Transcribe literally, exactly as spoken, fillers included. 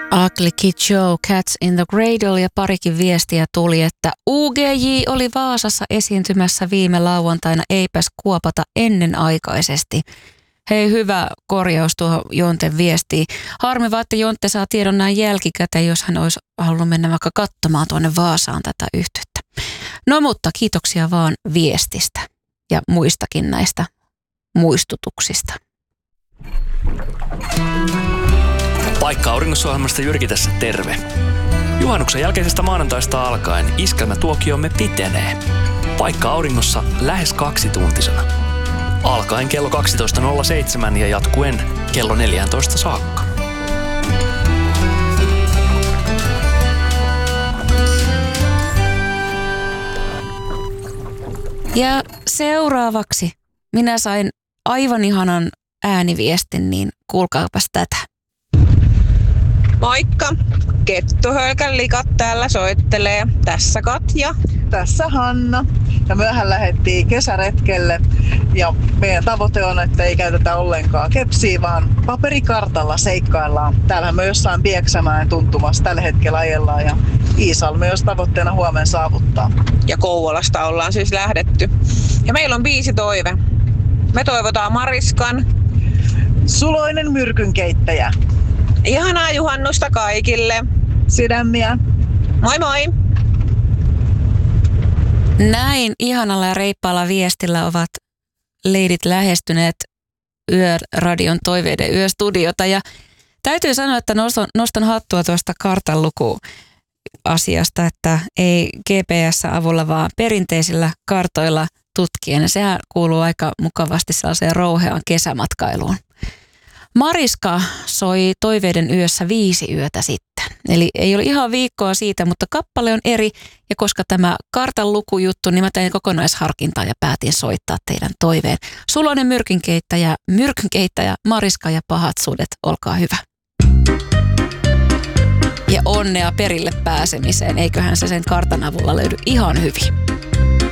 Ugly Kid Joe, Cats in the Cradle, ja parikin viestiä tuli, että U G J oli Vaasassa esiintymässä viime lauantaina, eipäs kuopata ennenaikaisesti. Hei, hyvä korjaus tuohon Jonten viestiin. Harmi vaan, että Jontte saa tiedon näin jälkikäteen, jos hän olisi halunnut mennä vaikka katsomaan tuonne Vaasaan tätä yhtyettä. No mutta kiitoksia vaan viestistä ja muistakin näistä muistutuksista. Paikka Auringossa-ohjelmasta Jyrki tässä terve. Juhannuksen jälkeisestä maanantaista alkaen iskelmätuokiomme pitenee. Paikka Auringossa lähes kaksituntisena. Alkaen kello kaksitoista nolla seitsemän ja jatkuen kello neljätoista saakka. Ja seuraavaksi minä sain aivan ihanan ääniviestin, niin kuulkaapas tätä. Moikka! Kettuhölkän likat täällä soittelee. Tässä Katja. Tässä Hanna. Ja myöhän lähdettiin kesäretkelle. Ja meidän tavoite on, että ei käytetä ollenkaan kepsiä, vaan paperikartalla seikkaillaan. Täällähän me jossain Pieksämäen tuntumassa tällä hetkellä ajellaan. Ja Iisalmi olisi tavoitteena huomenna saavuttaa. Ja Kouvolasta ollaan siis lähdetty. Ja meillä on biisi toive. Me toivotaan Mariskan. Suloinen myrkynkeittäjä. Ihanaa juhannusta kaikille. Sydämiä. Moi moi! Näin ihanalla ja reippaalla viestillä ovat leidit lähestyneet Yöradion toiveiden yöstudiota. Ja täytyy sanoa, että nostan, nostan hattua tuosta kartanlukuasiasta, että ei G P S-avulla, vaan perinteisillä kartoilla tutkien. Ja sehän kuuluu aika mukavasti sellaiseen rouheaan kesämatkailuun. Mariska soi toiveiden yössä viisi yötä sitten. Eli ei ole ihan viikkoa siitä, mutta kappale on eri. Ja koska tämä kartan lukujuttu, niin mä tein kokonaisharkintaa ja päätin soittaa teidän toiveen. Suloinen myrkynkeittäjä, myrkynkeittäjä, Mariska ja pahat sudet, olkaa hyvä. Ja onnea perille pääsemiseen, eiköhän se sen kartan avulla löydy ihan hyvin.